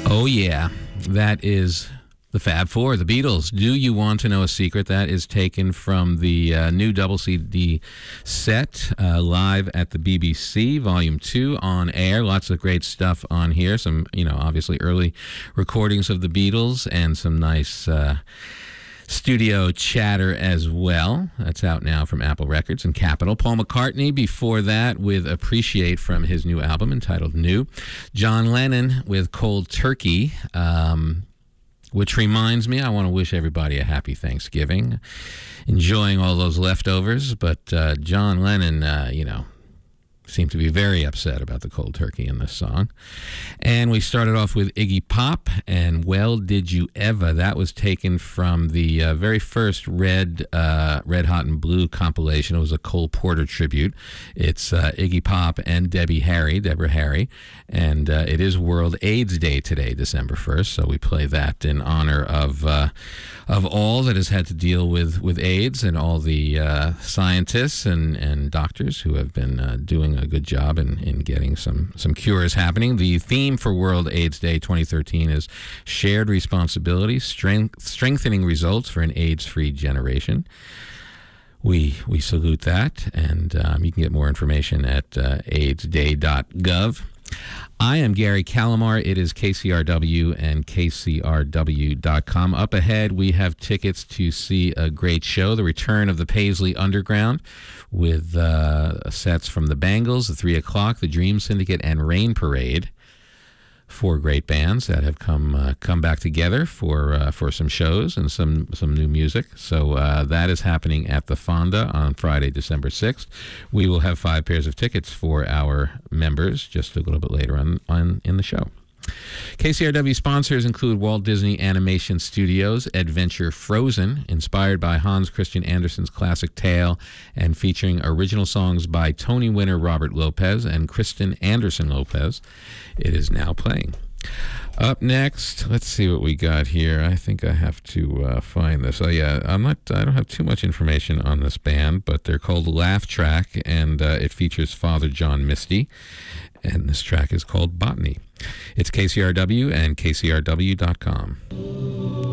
Oh, yeah. That is the Fab Four, the Beatles. Do You Want to Know a Secret? That is taken from the new double CD set live at the BBC, Volume 2 on air. Lots of great stuff on here. Some, obviously early recordings of the Beatles and some nice studio chatter as well. That's out now from Apple Records and Capitol. Paul McCartney before that with Appreciate from his new album entitled New. John Lennon with Cold Turkey, which reminds me, I want to wish everybody a happy Thanksgiving. Enjoying all those leftovers, but John Lennon, seemed to be very upset about the cold turkey in this song. And we started off with Iggy Pop and Well Did You Ever. That was taken from the very first Red Hot and Blue compilation. It was a Cole Porter tribute. It's Iggy Pop and Deborah Harry, and it is World AIDS Day today, December 1st, so we play that in honor of all that has had to deal with AIDS and all the scientists and doctors who have been doing a good job in getting some cures happening. The theme for World AIDS Day 2013 is Shared Responsibility, Strengthening Results for an AIDS-Free Generation. We salute that, and you can get more information at aidsday.gov. I am Gary Calamar. It is KCRW and KCRW.com. Up ahead, we have tickets to see a great show, the return of the Paisley Underground, with sets from the Bangles, the 3 o'clock, the Dream Syndicate, and Rain Parade. 4 great bands that have come back together for some shows and some new music. So that is happening at the Fonda on Friday, December 6th. We will have 5 pairs of tickets for our members just a little bit later on in the show. KCRW sponsors include Walt Disney Animation Studios' Adventure Frozen, inspired by Hans Christian Andersen's classic tale and featuring original songs by Tony winner Robert Lopez and Kristen Anderson Lopez. It is now playing. Up next, let's see what we got here. I think I have to find this. Oh yeah, I don't have too much information on this band, but they're called Laugh Track, and it features Father John Misty, and this track is called Botany. It's KCRW and KCRW.com.